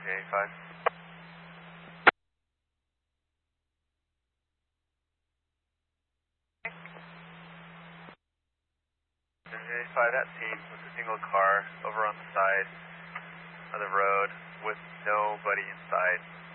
85. MJ85 at scene with a single car over on the side of the road with nobody inside.